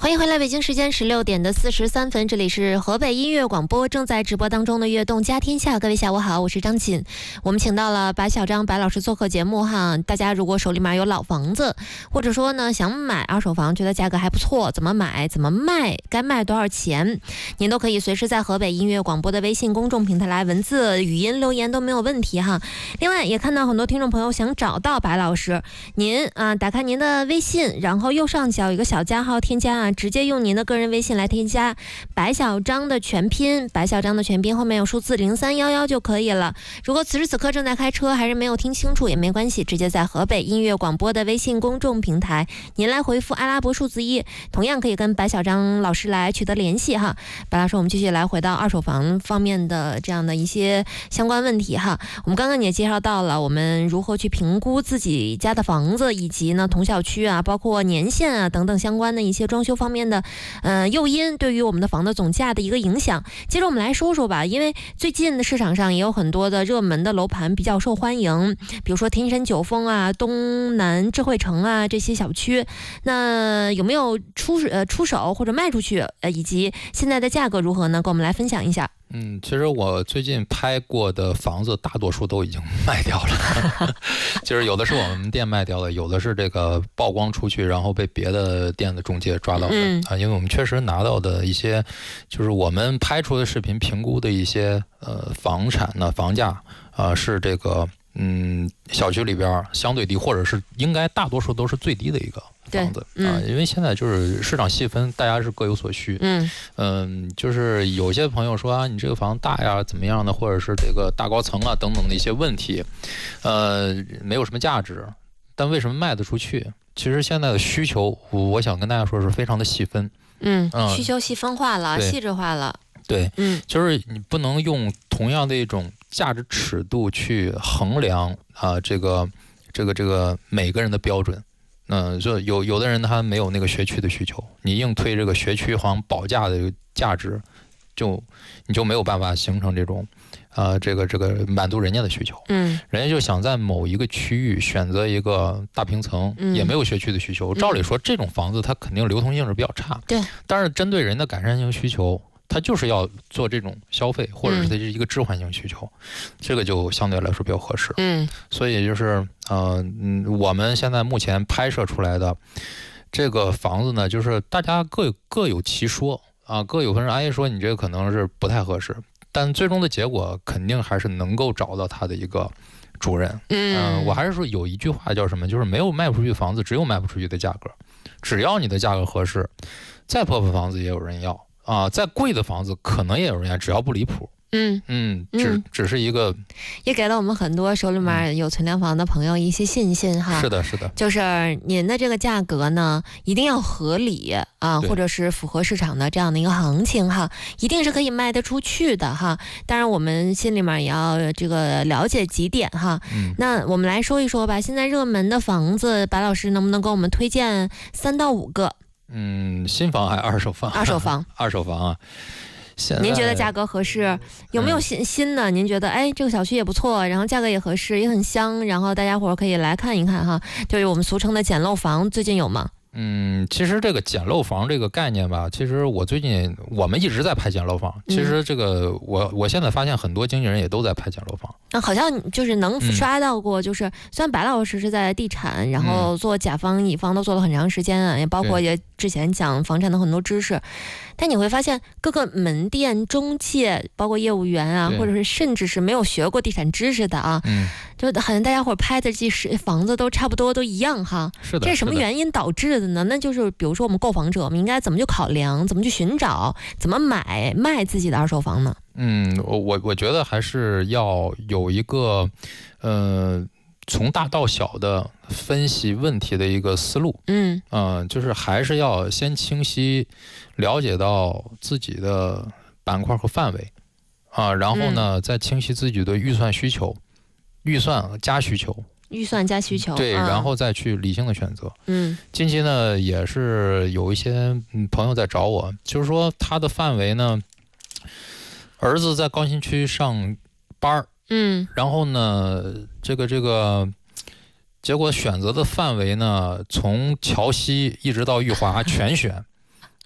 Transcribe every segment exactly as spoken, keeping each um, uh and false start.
欢迎回来，北京时间十六点的四十三分，这里是河北音乐广播正在直播当中的悦动家天下。各位下午好，我是张琴。我们请到了白小张白老师做客节目哈。大家如果手里面有老房子，或者说呢想买二手房，觉得价格还不错，怎么买怎么卖，该卖多少钱，您都可以随时在河北音乐广播的微信公众平台来文字语音留言都没有问题哈。另外也看到很多听众朋友想找到白老师，您啊打开您的微信，然后右上角有一个小加号添加啊，直接用您的个人微信来添加白小张的全拼，白小张的全拼后面有数字零三一一就可以了。如果此时此刻正在开车还是没有听清楚也没关系，直接在河北音乐广播的微信公众平台您来回复阿拉伯数字一，同样可以跟白小张老师来取得联系哈。白老师，我们继续来回到二手房方面的这样的一些相关问题哈。我们刚刚也介绍到了我们如何去评估自己家的房子，以及呢同小区啊包括年限啊等等相关的一些装修方面的呃诱因对于我们的房子总价的一个影响。接着我们来说说吧，因为最近的市场上也有很多的热门的楼盘比较受欢迎，比如说天山九峰啊、东南智慧城啊这些小区，那有没有出呃出手或者卖出去，呃以及现在的价格如何呢？跟我们来分享一下。 嗯，其实我最近拍过的房子大多数都已经卖掉了就是有的是我们店卖掉的，有的是这个曝光出去然后被别的店的中介抓到的、嗯、啊，因为我们确实拿到的一些就是我们拍出的视频评估的一些呃房产呢房价啊、呃、是这个嗯小区里边相对低，或者是应该大多数都是最低的一个房子、嗯、啊，因为现在就是市场细分，大家是各有所需。嗯嗯，就是有些朋友说啊，你这个房大呀，怎么样的，或者是这个大高层啊等等的一些问题，呃，没有什么价值，但为什么卖得出去？其实现在的需求，我想跟大家说是非常的细分。 嗯，嗯需求细分化了，细致化了。 对，嗯，就是你不能用同样的一种价值尺度去衡量啊、呃，这个这个这个每个人的标准。嗯，就有有的人他没有那个学区的需求，你硬推这个学区好像保价的价值，就你就没有办法形成这种，呃，这个这个满足人家的需求。嗯，人家就想在某一个区域选择一个大平层，嗯、也没有学区的需求。照理说，这种房子它肯定流通性是比较差。对，但是针对人的改善性需求，它就是要做这种消费，或者是它是一个置换性需求，嗯、这个就相对来说比较合适。嗯，所以就是呃嗯，我们现在目前拍摄出来的这个房子呢，就是大家各各有其说啊，各有分人。哎，说你这个可能是不太合适，但最终的结果肯定还是能够找到它的一个主人。嗯、呃，我还是说有一句话叫什么，就是没有卖不出去的房子，只有卖不出去的价格。只要你的价格合适，再破破房子也有人要。啊，再贵的房子可能也有人家，只要不离谱。嗯嗯，只只是一个， 也给了我们很多手里面有存量房的朋友一些信心哈。 是的，是的， 就是您的这个价格呢，一定要合理啊，或者是符合市场的这样的一个行情哈，一定是可以卖得出去的哈。当然，我们心里面也要这个了解几点哈。嗯，那我们来说一说吧，现在热门的房子，白老师能不能给我们推荐三到五个？ 嗯，新房还是二手房？ 二手房， 二手房啊。 您觉得价格合适？有没有新新的？您觉得哎，这个小区也不错，然后价格也合适，也很香，然后大家伙可以来看一看哈。就是我们俗称的捡漏房，最近有吗？ 嗯，其实这个捡漏房这个概念吧，其实我最近我们一直在拍捡漏房。其实这个我我现在发现很多经纪人也都在拍捡漏房。 那好像就是能刷到过，就是、嗯、虽然白老师是在地产，然后做甲方乙方都做了很长时间啊，也包括也之前讲房产的很多知识，但你会发现各个门店中介，包括业务员啊，或者是甚至是没有学过地产知识的啊，嗯，就好像大家伙拍的这是房子都差不多都一样哈。 是的， 这是什么原因导致的呢？那就是比如说我们购房者，我们应该怎么去考量，怎么去寻找，怎么买卖自己的二手房呢？ 嗯，我我我觉得还是要有一个，呃，从大到小的分析问题的一个思路。嗯嗯、呃，就是还是要先清晰了解到自己的板块和范围啊，然后呢、嗯、再清晰自己的预算需求，预算加需求。 预算加需求， 对，然后再去理性的选择。嗯，近期呢也是有一些朋友在找我，就是说他的范围呢，儿子在高新区上班，嗯，然后呢，这个这个，结果选择的范围呢，从桥西一直到裕华全选。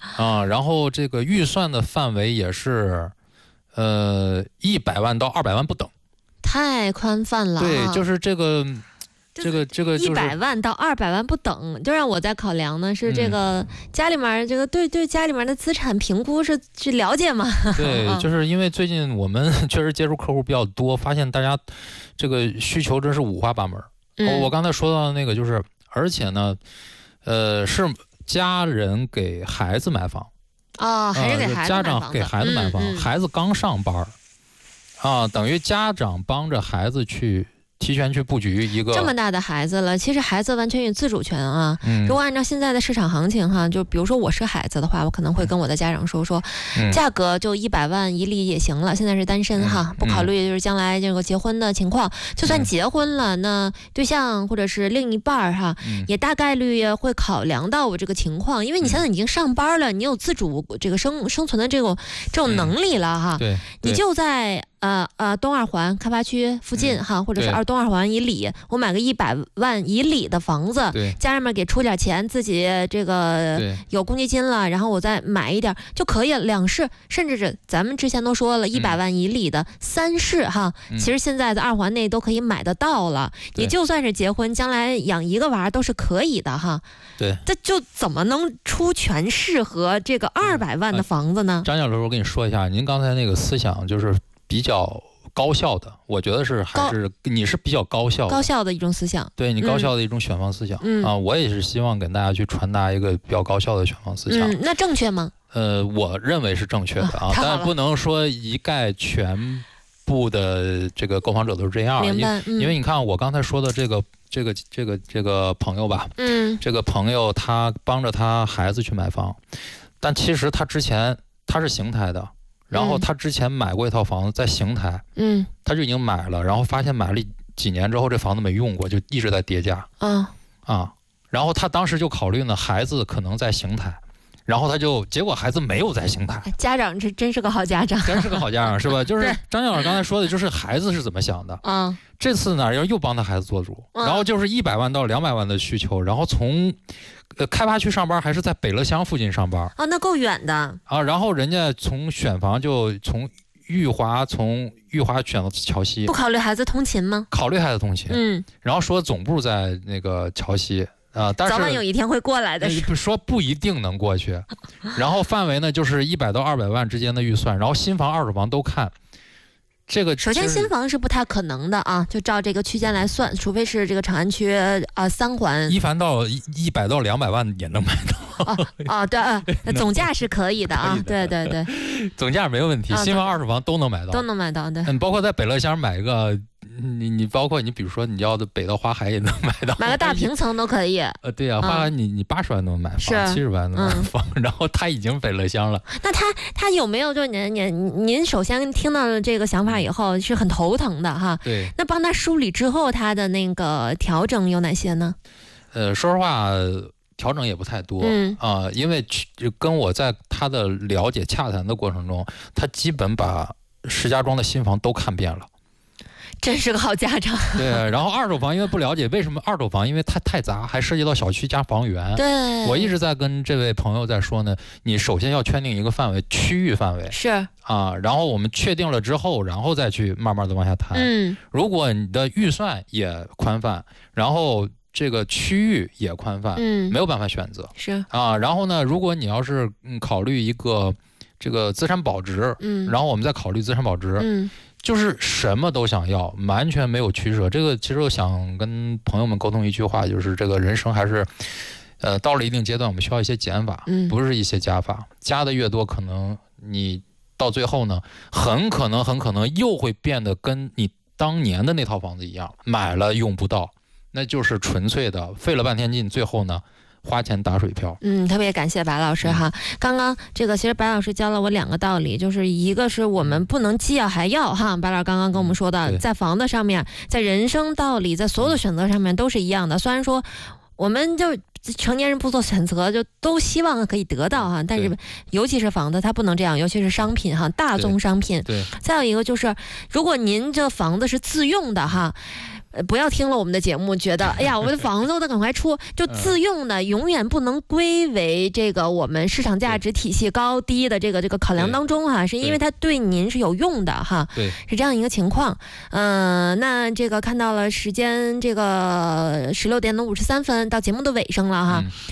啊，然后这个预算的范围也是，呃，一百万到二百万不等， 太宽泛了、啊。 对，就是这个。这个这个一百万到二百万不等，就让我在考量呢，是这个家里面这个对对家里面的资产评估是是了解吗？ 对，就是因为最近我们确实接触客户比较多，发现大家这个需求真是五花八门。嗯、我刚才说到的那个就是，而且呢，呃，是家人给孩子买房哦，还是给孩子买房、呃、 家长给孩子买房，嗯嗯、孩子刚上班啊，等于家长帮着孩子去。提前去布局一个这么大的孩子了，其实孩子完全有自主权啊。 嗯、 如果按照现在的市场行情哈，就比如说我是孩子的话，我可能会跟我的家长说说，嗯、价格就一百万以里也行了。现在是单身哈， 嗯、 不考虑就是将来这个结婚的情况。嗯、就算结婚了，那对象或者是另一半哈，嗯、也大概率会考量到我这个情况，因为你现在已经上班了，你有自主这个生生存的这种这种能力了哈。 嗯、对， 你就在。呃呃，东二环开发区附近哈， 嗯、 或者是二东二环以里，我买个一百万以里的房子，家人们给出点钱，自己这个有公积金了，然后我再买一点就可以了。两室，甚至是咱们之前都说了，一百万以里的三室哈， 嗯、 其实现在在二环内都可以买得到了。你就算是结婚，将来养一个娃都是可以的哈。 对， 这就怎么能出全适合这个二百万的房子呢？ 张教授，我跟你说一下，您刚才那个思想就是。比较高效的，我觉得是还是你是比较高效的高效的一种思想， 对你高效的一种选房思想、 嗯、 啊，我也是希望给大家去传达一个比较高效的选房思想。 嗯，那正确吗？ 呃，我认为是正确的啊，但不能说一概全部的这个购房者都是这样。 明白、嗯、 因为你看我刚才说的这个这个这个这个朋友吧， 嗯， 这个朋友他帮着他孩子去买房，但其实他之前他是邢台的。然后他之前买过一套房子在邢台， 嗯， 他就已经买了，然后发现买了几年之后这房子没用过，就一直在跌价， 啊啊，然后他当时就考虑呢，孩子可能在邢台，然后他就结果孩子没有在邢台， 家长这真是个好家长， 真是个好家长是吧？就是张教授刚才说的，就是孩子是怎么想的啊？ 这次呢，要又帮他孩子做主， 嗯、 然后就是一百万到两百万的需求，然后从。呃，开发区上班还是在北乐乡附近上班啊？那够远的啊！然后人家从选房就从裕华从裕华选到桥西， 不考虑孩子通勤吗？ 考虑孩子通勤， 嗯， 然后说总部在那个桥西啊、呃，但是早晚有一天会过来的， 说不一定能过去。然后范围呢就是一百到二百万之间的预算，然后新房、二手房都看。这个首先新房是不太可能的啊，就照这个区间来算，除非是这个长安区啊、呃、三环， 一凡到一百到两百万也能买到。 哦哦对啊，总价是可以的啊，对对对， 总价没有问题，新房、二手房都能买到， 都能买到的。 嗯，包括在北乐乡买一个。你你包括你比如说你要的北到花海也能买到， 买个大平层都可以。 呃，对呀、啊，花海你你八十万能买房，七十万能买房，嗯、然后他已经北乐乡了。 那他他有没有就您您您首先听到了这个想法以后是很头疼的哈？ 对。 那帮他梳理之后，他的那个调整有哪些呢？ 呃，说实话。调整也不太多， 嗯啊、呃，因为跟我在他的了解洽谈的过程中，他基本把石家庄的新房都看遍了。 真是个好家长。 对，然后二手房因为不了解，为什么二手房？因为它太杂，还涉及到小区加房源。 对， 我一直在跟这位朋友在说呢，你首先要确定一个范围，区域范围是啊，然后我们确定了之后，然后再去慢慢的往下谈。 嗯， 如果你的预算也宽泛，然后这个区域也宽泛， 嗯， 没有办法选择是啊。然后呢，如果你要是嗯考虑一个这个资产保值， 嗯， 然后我们再考虑资产保值， 嗯。 就是什么都想要，完全没有取舍。这个其实我想跟朋友们沟通一句话，就是这个人生还是，呃，到了一定阶段，我们需要一些减法， 嗯， 不是一些加法。加的越多，可能你到最后呢，很可能很可能又会变得跟你当年的那套房子一样，买了用不到，那就是纯粹的费了半天劲，最后呢。花钱打水漂。 嗯，特别感谢白老师哈。嗯、刚刚这个其实白老师教了我两个道理，就是一个是我们不能既要还要哈。白老师刚刚跟我们说的，在房子上面，在人生道理，在所有的选择上面都是一样的。虽然说我们就成年人不做选择，就都希望可以得到哈，但是尤其是房子，它不能这样，尤其是商品哈，大宗商品。 对。 再有一个就是，如果您这房子是自用的哈。 呃不要听了我们的节目，觉得哎呀，我的房子我得赶快出，就自用的永远不能归为这个我们市场价值体系高低的这个这个考量当中哈，是因为它对您是有用的哈， 对， 是这样一个情况。嗯、呃，那这个看到了时间，这个十六点的五十三分，到节目的尾声了哈。嗯